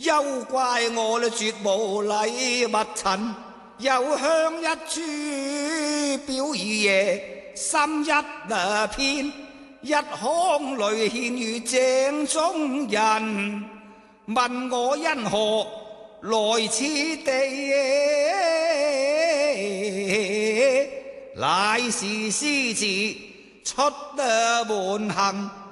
休怪我絕無禮物陳，又向一株表二爺，心一片，一腔淚獻與井中人，問我因何來此地，乃是詩詞出門行。